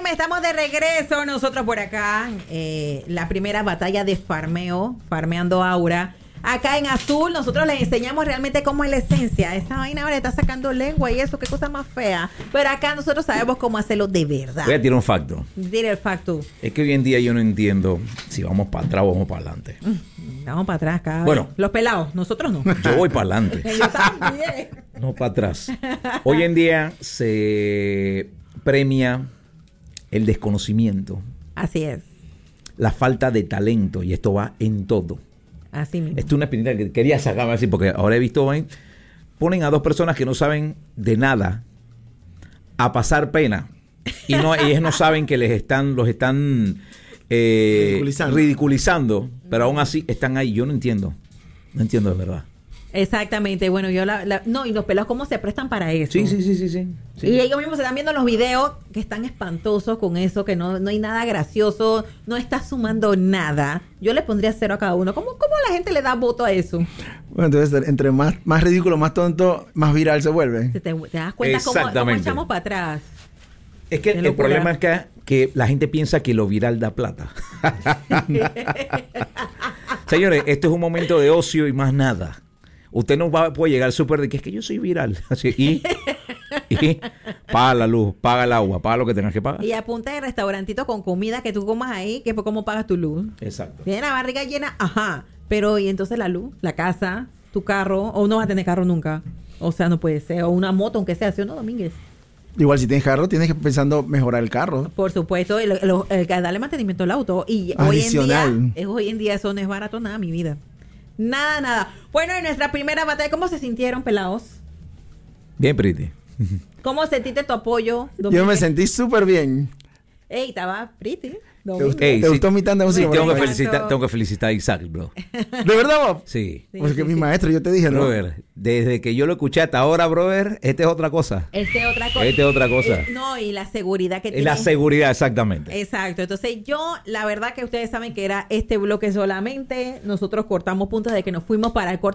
Óyeme, estamos de regreso nosotros por acá. La primera batalla de farmeo, farmeando Aura. Acá en Azul, nosotros les enseñamos realmente cómo es la esencia. Esta vaina ahora está sacando lengua y eso, qué cosa más fea. Pero acá nosotros sabemos cómo hacerlo de verdad. Voy a tirar un facto. Dile el facto. Es que hoy en día yo no entiendo si vamos para atrás o vamos para adelante. Vamos para atrás cada Bueno. vez. Los pelados, nosotros no. Yo voy para adelante. Yo también. No para atrás. Hoy en día se premia el desconocimiento, Así es. la falta de talento, y esto va en todo. Así mismo. Esto es una espinita que quería sacarme así, porque ahora he visto, ponen a dos personas que no saben de nada a pasar pena. Y ellos no saben que los están ridiculizando, pero aún así están ahí. Yo no entiendo de verdad. Exactamente. Bueno, no, y los pelados cómo se prestan para eso. Sí. Y ellos mismos se están viendo los videos que están espantosos con eso, que no hay nada gracioso, no está sumando nada. Yo le pondría 0 a cada uno. ¿Cómo la gente le da voto a eso? Bueno, entonces, entre más ridículo, más tonto, más viral se vuelve. ¿Te das cuenta cómo echamos para atrás? Es que el problema es que la gente piensa que lo viral da plata. Señores, esto es un momento de ocio y más nada. Usted no puede llegar al súper de que es que yo soy viral. Así, y paga la luz, paga el agua, paga lo que tengas que pagar. Y apunta de restaurantito con comida que tú comas ahí, que cómo pagas tu luz. Exacto. Tiene la barriga llena, ajá. Pero, ¿y entonces la luz? La casa, tu carro, o no vas a tener carro nunca. O sea, no puede ser. O una moto, aunque sea, ¿sí o no, Domínguez? Igual si tienes carro, tienes que pensando mejorar el carro. Por supuesto, darle mantenimiento al auto. Y adicional. hoy en día eso no es barato nada, mi vida. Nada. Bueno, en nuestra primera batalla, ¿cómo se sintieron, pelados? Bien, Pretty. ¿Cómo sentiste tu apoyo, Domínguez? Yo me sentí súper bien. Ey, estaba pretty. ¿Te gustó mi tanda de música? Sí, tengo que felicitar a Isaac, bro. ¿De verdad, Bob? Sí. Porque mi maestro, yo te dije, ¿no? Brother, desde que yo lo escuché hasta ahora, brother, esta es otra cosa. Esta es otra cosa. No, y la seguridad que tiene. La seguridad, exactamente. Exacto. Entonces, la verdad que ustedes saben que era este bloque solamente. Nosotros cortamos puntos de que nos fuimos para el corte